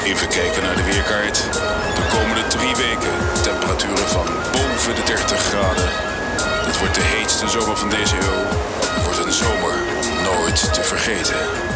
Even kijken naar de weerkaart. De komende 3 weken temperaturen van boven de 30 graden. Het wordt de heetste zomer van deze eeuw. Het wordt een zomer om nooit te vergeten.